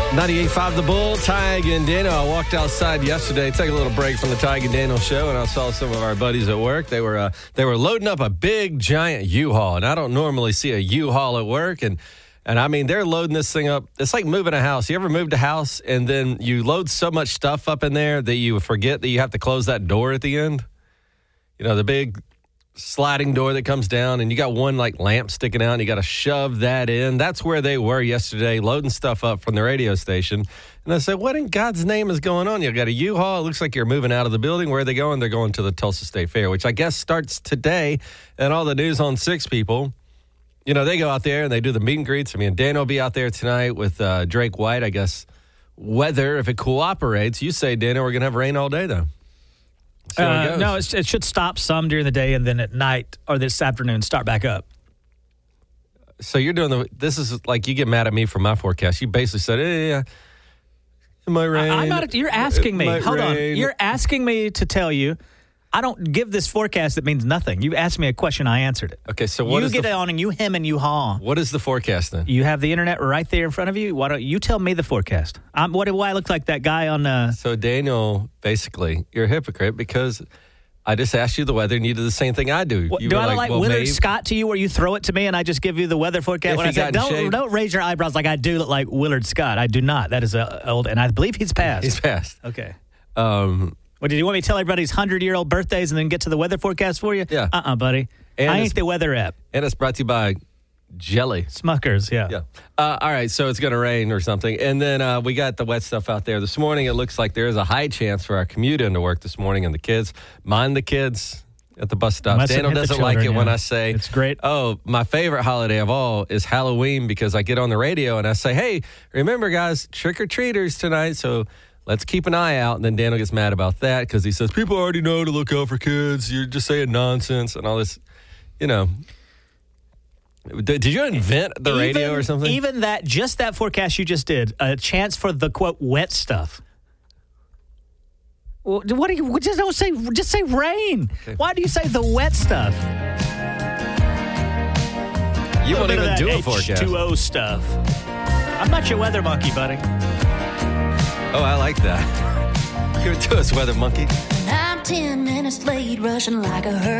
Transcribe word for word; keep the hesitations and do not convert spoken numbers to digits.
ninety-eight point five The Bull, Tig and Daniel. I walked outside yesterday, take a little break from the Tig and Daniel show, and I saw some of our buddies at work. They were uh, they were loading up a big, giant U-Haul, and I don't normally see a U-Haul at work, and and I mean, they're loading this thing up. It's like moving a house. You ever moved a house, and then you load so much stuff up in there that you forget that you have to close that door at the end? You know, the big sliding door that comes down, and you got one like lamp sticking out, and you got to shove that in. That's where they were yesterday, loading stuff up from the radio station. And I said, what in God's name is going on? You got a U-Haul. It looks like you're moving out of the building. Where are they going? They're going to the Tulsa State Fair, which I guess starts today. And all the News on Six people, you know, they go out there and they do the meet and greets. I mean, Dan will be out there tonight with uh, Drake White. I guess weather, if it cooperates. You say, Daniel, we're going to have rain all day, though. Uh, no, it's, it should stop some during the day, and then at night or this afternoon start back up. So you're doing the. This is like you get mad at me for my forecast. You basically said, "Yeah, yeah, it might rain." I, I'm not. You're asking me. Hold rain. on. You're asking me to tell you. I don't give this forecast that means nothing. You asked me a question, I answered it. Okay, so what you is get the, on and you hem and you haw. What is the forecast then? You have the internet right there in front of you. Why don't you tell me the forecast? I'm, what do I look like that guy on? Uh, so Daniel, basically, you're a hypocrite because I just asked you the weather, and you did the same thing I do. What, you do were I like, like well, Willard maybe. Scott to you, where you throw it to me and I just give you the weather forecast? If When he I said, got in don't shape. don't raise your eyebrows like I do look like Willard Scott. I do not. That is a old, and I believe he's passed. He's passed. Okay. Um, Well, did you want me to tell everybody's hundred-year-old birthdays and then get to the weather forecast for you? Yeah. Uh-uh, buddy. And I it's- ain't the weather app. and it's brought to you by Jelly. Smuckers, yeah. Yeah. Uh, all right, so it's going to rain or something. And then uh, we got the wet stuff out there. This morning, it looks like there is a high chance for our commute into work this morning, and the kids, mind the kids at the bus stop. Mustn't Daniel hit the doesn't like it children, when yeah. I say, It's great. oh, my favorite holiday of all is Halloween, because I get on the radio and I say, hey, remember, guys, trick-or-treaters tonight, so let's keep an eye out. And then Daniel gets mad about that because he says, people already know to look out for kids. You're just saying nonsense and all this, you know. Did, did you invent the Even- radio or something? Even that, just that forecast you just did, a chance for the, quote, wet stuff. Well, what do you, just don't say, just say rain. Okay. Why do you say the wet stuff? You won't even do a H forecast. two O stuff. I'm not your weather monkey, buddy. Oh, I like that. Give it to us, weather monkey. I'm ten minutes late, rushing like a hurricane.